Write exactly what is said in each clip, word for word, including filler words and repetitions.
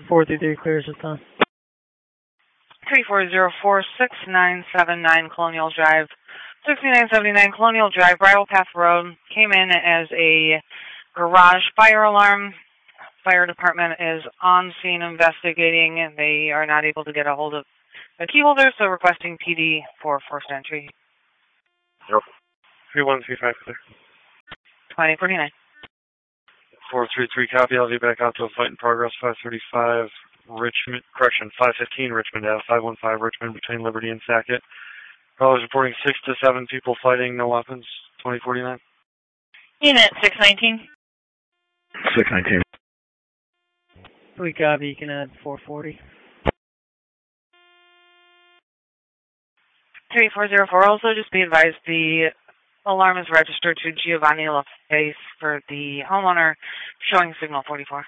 four three three clears this time. three four zero four six nine seven nine Colonial Drive, sixty-nine seventy-nine Colonial Drive, Bridle Path Road. Came in as a garage fire alarm. Fire department is on scene investigating, and they are not able to get a hold of the key holder, so requesting P D for forced entry. Yep. three one three five clear. twenty forty-nine. four three three copy. I'll be back out to a fight in progress. five thirty-five Richmond, correction, five fifteen Richmond Ave, five one five Richmond between Liberty and Sackett. Callers reporting six to seven people fighting, no weapons. twenty forty-nine. Unit six nineteen. six nineteen. three copy, you can add four forty. three four zero four, also just be advised the alarm is registered to Giovanni LaFace for the homeowner, showing signal forty-four.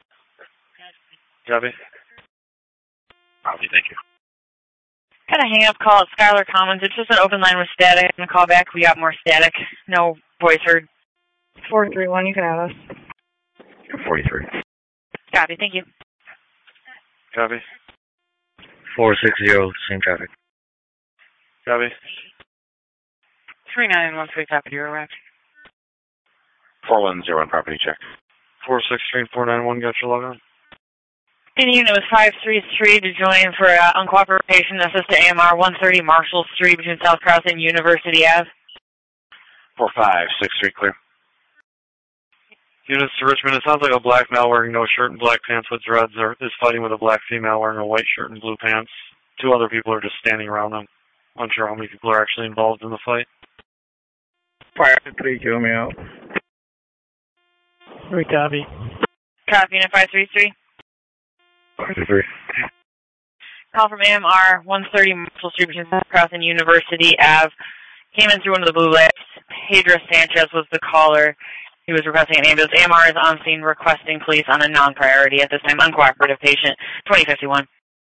Copy. Copy, thank you. Got a hang-up call at Schuyler Commons. It's just an open line with static. I'm going to call back. We got more static. No voice heard. four three one, you can have us. forty-three. Copy, thank you. Copy. four six zero, same traffic. Copy. three nine one three, copy, you're arrived. four one zero one, property check. four six three four nine one, got your log on. The unit was five three three to join for uh, uncooperative patient assist to A M R one thirty Marshall Street between South Cross and University Ave. four five six three, clear. Units to Richmond, it sounds like a black male wearing no shirt and black pants with dreads are, is fighting with a black female wearing a white shirt and blue pants. Two other people are just standing around them. Unsure how many people are actually involved in the fight. five three, kill me out. three copy. Copy, unit five three three. five three three. Call from A M R one thirty Marshall Street between South Cross and University Ave. Came in through one of the blue lights. Pedro Sanchez was the caller. He was requesting an ambulance. A M R is on scene requesting police on a non-priority at this time. Uncooperative patient, twenty fifty-one.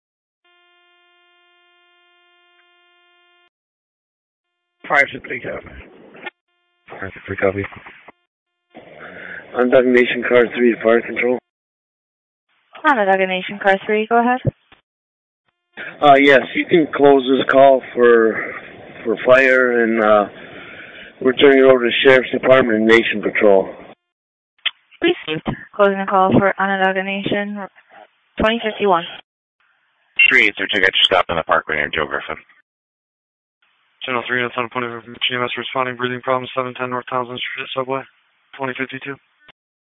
five three, copy. five three, copy. On Doug Nation Car three, fire control. On the Doug Nation Car three, go ahead. Uh, yes, you can close this call for for fire, and uh, we're turning it over to the Sheriff's Department and Nation Patrol. Received. Closing the call for Onondaga Nation, twenty fifty-one. three eight zero two, got your stop on the parkway near Joe Griffin. Channel three, that's on point of G M S responding, breathing problems, seven ten North Townsend Street, Subway, twenty fifty-two.